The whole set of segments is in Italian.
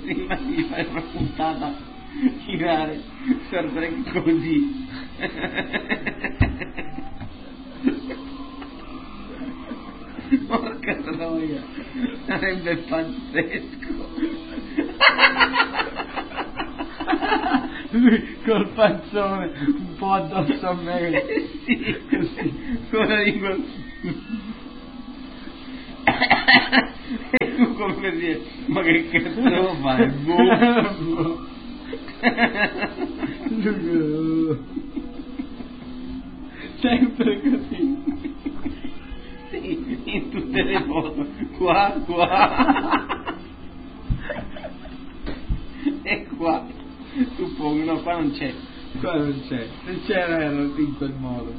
Prima di fare una puntata girare Star Trek così. Porca troia, sarebbe pazzesco. Lui col panzone un po' addosso a me. Sì, così, con la lingua. E tu come così, ma che cazzo devo fare? Boh. Sempre così. Sì, in tutte le foto, qua e qua, suppongo, no, qua non c'è. Qua non c'è, se c'era era in quel modo.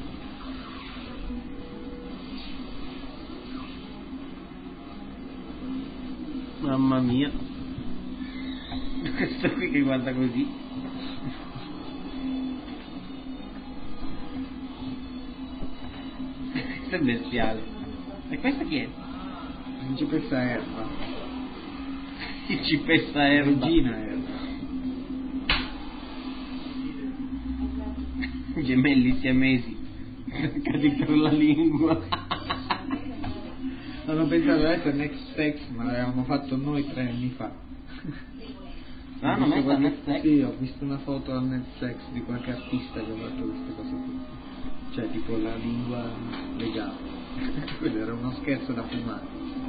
Mamma mia, questo qui che guarda così. Questo è bestiale. E questa chi è? Principessa Erba. Principessa Erba. Regina Erba. Gemelli siamesi cadi per la lingua. Non ho pensato adesso Next Sex, ma l'avevamo fatto noi 3 anni fa. Ah, non è Next Sex? Sì, ho visto una foto al Next Sex di qualche artista che ha fatto queste cose qui. Cioè tipo la lingua legale. Quello era uno scherzo da fumare.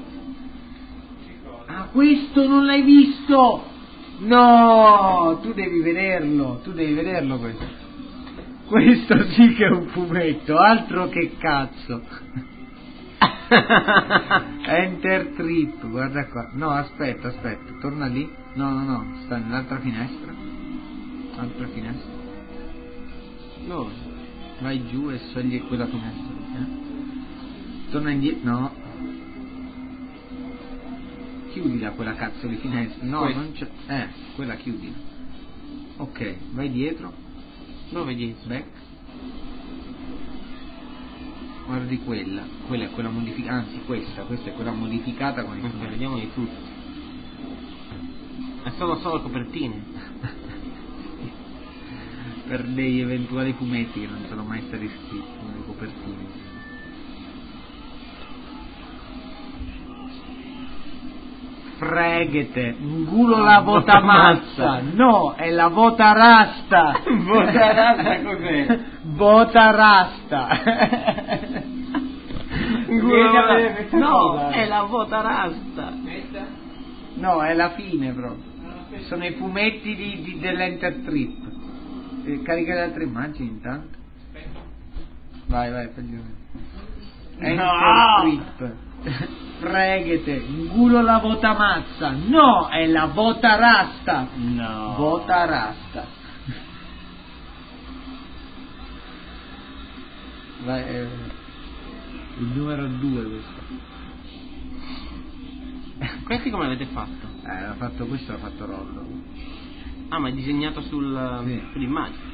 Ah, questo non l'hai visto! No! Tu devi vederlo questo. Questo sì che è un fumetto, altro che cazzo. Enter Trip, guarda qua. No, aspetta, torna lì. No, sta nell'altra finestra. Altra finestra. No. Vai giù e scegli quella finestra. Torna indietro. No. Chiudila quella cazzo di finestra. No, Questa. non c'è. Quella chiudila. Ok, vai dietro. Dove dietro? Back. Guardi quella è quella modificata, anzi questa è quella modificata con i fumetti. Vediamo di tutto. E sono solo copertine. Per degli eventuali fumetti che non sono mai stati scritti, le copertine. Freghete, ngulo la vota mazza. No, è la vota rasta. Vota rasta cos'è? Vota rasta. No, è la vota rasta. No, è la fine proprio. Sono i fumetti dell'Enter Trip. Carica le altre immagini intanto. Vai, fagli vedere. Enter Trip. Freghete, ngulo la vota mazza. No, è la vota rasta. No. Vota rasta. Vai, il numero 2 questo. Questi come avete fatto? L'ha fatto questo, l'ha fatto Rollo. Ah, ma è disegnato Sì. sull'immagine.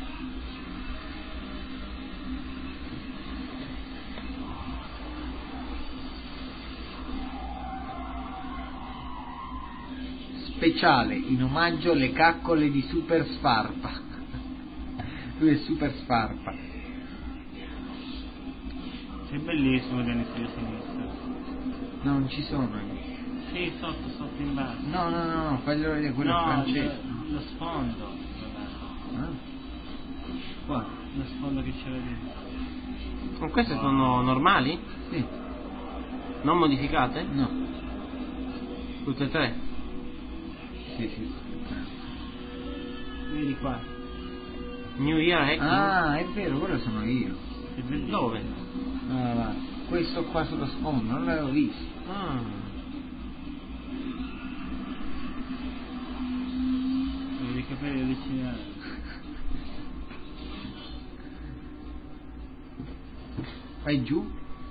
Speciale, in omaggio alle caccole di Super Sfarpa. Lui è Super Sfarpa. È bellissimo Dennis di sinistra. No, non ci sono. Sì, sotto in basso. No, faglielo vedere, quello è francese. Lo sfondo. Ah. Qua. Lo sfondo che c'era dentro. Ma queste sono normali? Sì. Non modificate? No. Tutte e 3? Sì. Vedi qua. New Year Hacking? Ah, è vero, quello sono io. Dove? Ah, va. Questo qua sullo sfondo, non l'avevo visto. Ah. Devi capire avvicinare. Vai giù.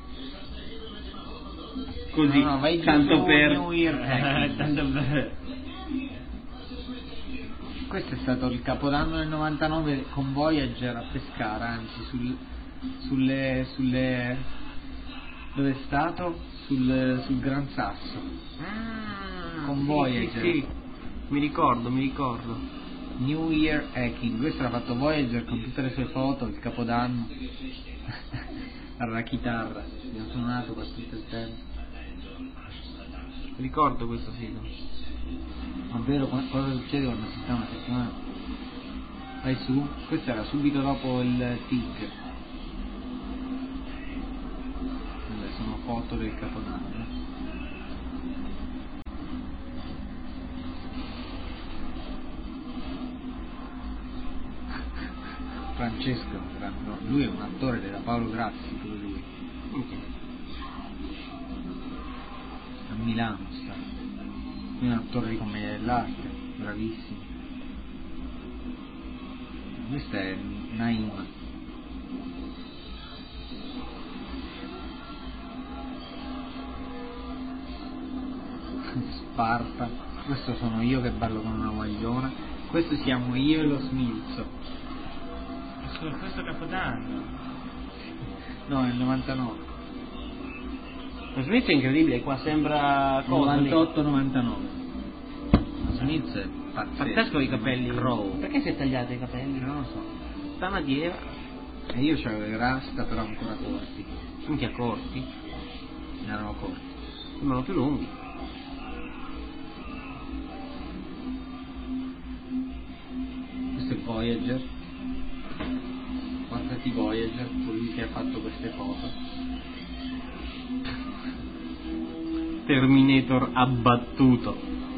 Così, No, vai giù tanto su per... New Year. tanto per... Questo è stato il capodanno del 99 con Voyager a Pescara, anzi sulle dove è stato? Sul Gran Sasso. Con Voyager. Sì. Mi ricordo. New Year Hacking, questo l'ha fatto Voyager con tutte le sue foto, il capodanno. La chitarra, abbiamo suonato per tutto il tempo. Ricordo questo film. Ovvero cosa succede quando si sta una settimana? Vai su, questo era subito dopo il tic. Vabbè, sono foto del capodanno. Francesco, lui è un attore della Paolo Grassi, pure lui. A Milano sta. Lui è un attore di commedia dell'arte, bravissimo. Questa è Naima. Sparta. Questo sono io che ballo con una guagliona. Questo siamo io e lo Smilzo. Questo capodanno. No, nel 99. Lo Smith è incredibile, qua sembra cosa 98-99. Lo Smith è pazzesco i capelli. Crow. Perché si è tagliato i capelli? Non lo so. Stana dieva. E io c'avevo i rasta però ancora corti. Minchia corti. Erano corti. Sembrano più lunghi. Questo è Voyager. Guardati Voyager, colui che ha fatto queste foto. Terminator abbattuto.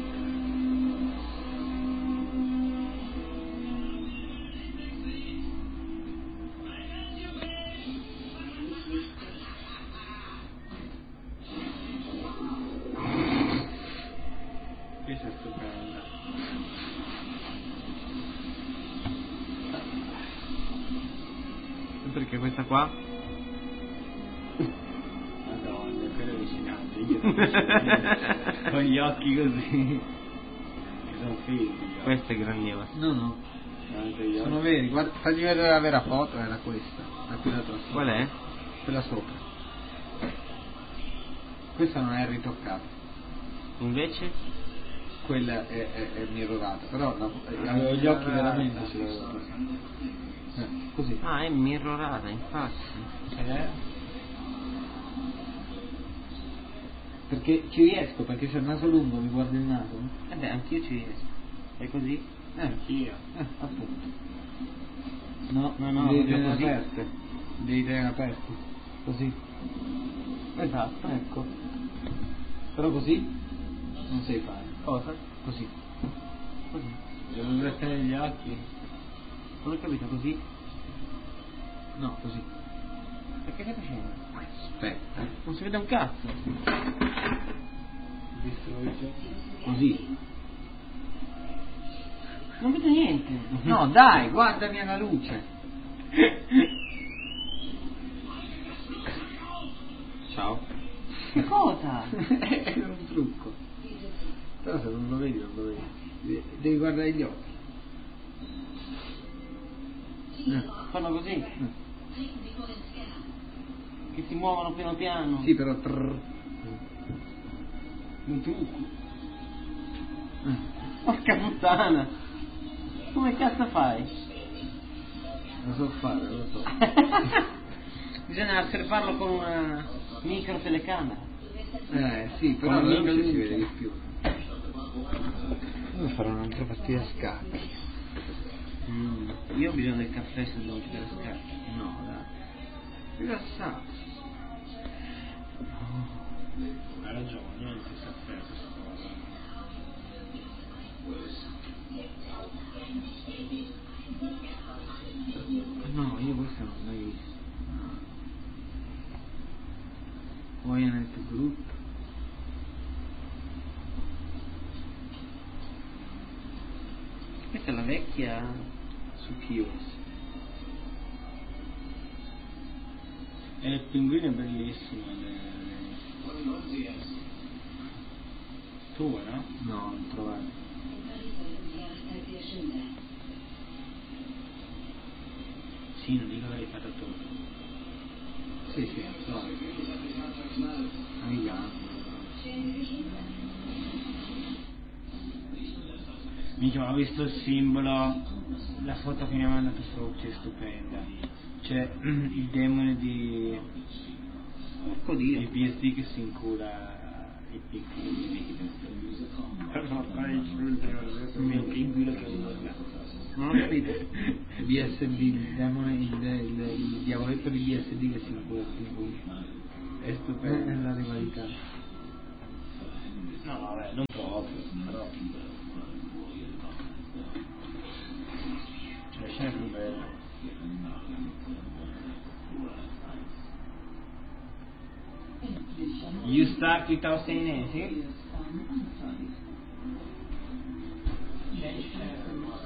Questa è stupenda. Perché questa qua? Madonna, quello è allucinante. Io con gli occhi così. Che sono finti. Questa è grandiosa. No. Anche gli Sono occhi. veri, guarda, fagli vedere la vera foto, era questa. Da quella sopra. Qual è? Quella sopra. Questa non è ritoccata. Invece? Quella è mirrorata, però avevo gli occhi veramente ce l'avevo. Così. Ah, è mirrorata, infatti. Perché ci riesco, perché c'è il naso lungo, mi guardo il naso. Beh, anch'io ci riesco. È così? Anch'io. Appunto. No, devi proprio tenere così. aperte. Devi tenere aperti. Così. Esatto. Ecco. Però così non sai fare. Cosa? Così. Così. Devo invertire gli occhi. Non ho capito, così? No, così. Perché stai facendo? Aspetta. Non si vede un cazzo. Distrugge. Così. Non vedo niente. No, dai, guardami alla luce. Ciao. Che cosa? È un trucco. Però se non lo vedi, non lo vedi. Devi guardare gli occhi. Fanno così. Che si muovono piano piano. Sì, però Un trucco. Porca puttana. Come cazzo fai? lo so fare, lo so. Bisogna osservarlo con una micro telecamera. Sì, però Con la mica luce si luce. vede di più. Devo fare un'altra partita a scacchi. Io ho bisogno del caffè se devo giocare a scacchi. No, dai. Rilassato. Hai ragione, niente si afferra questa cosa. No, io questo non l'ho mai visto. Voyanet Group. Questa è la vecchia. Su Kios. E il pinguino è bellissimo. Tu, no? No, non trovato. Sì, non dico che l'hai fatto tu. Sì, no. Amica. Minchia, ma ho visto il simbolo, la foto che mi ha mandato Frucci è stupenda. C'è il demone di Oddio. PSD che si incula i piccoli. Per fare il culo che urla. Non ho capito. BSD, il demone, il diavoletto di BSD che si incula il È stupendo. È la rivalità. No, vabbè, non proprio, però. La scena è più bella. You start without saying anything?